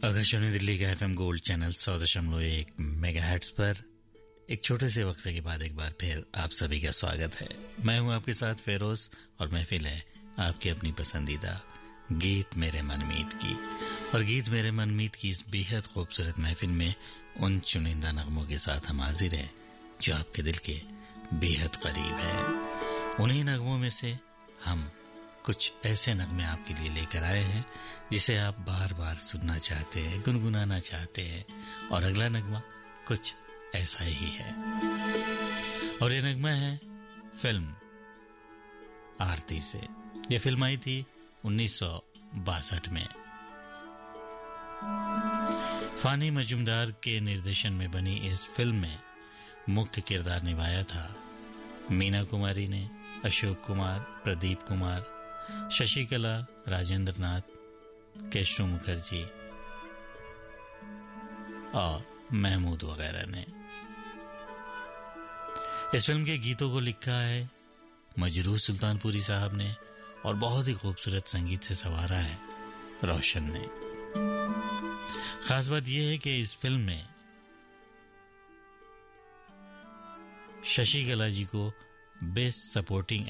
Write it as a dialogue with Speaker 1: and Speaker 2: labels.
Speaker 1: आकाशवाणी दिल्ली का FM gold channel 100.1 megahertz पर एक छोटे से वक्फे के बाद एक बार फिर आप सभी का स्वागत है। मैं हूं आपके साथ फेरोज और महफिल है आपकी अपनी पसंदीदा गीत मेरे मनमीत की। और गीत मेरे मनमीत की इस बेहद खूबसूरत महफिल में उन चुनिंदा नगमों के साथ हम हाजिर हैं जो आपके दिल के बेहद करीब हैं। उन्हीं नगमों में से हम कुछ ऐसे नगमे आपके लिए लेकर आए हैं जिसे आप बार बार सुनना चाहते हैं, गुनगुनाना चाहते हैं। और अगला नगमा कुछ ऐसा ही है और ये नगमा है फिल्म आरती से। ये फिल्म आई थी 1962 में। फानी मजूमदार के निर्देशन में बनी इस फिल्म में मुख्य किरदार निभाया था मीना कुमारी ने, अशोक कुमार, प्रदीप कुमार, शशिकला, राजेंद्र नाथ, केशव मुखर्जी और महमूद वगैरह ने। इस फिल्म के गीतों को लिखा है मजरूह सुल्तानपुरी साहब ने और बहुत ही खूबसूरत संगीत से संवारा है रोशन ने। खास बात यह है कि इस फिल्म में शशिकला जी को बेस्ट सपोर्टिंग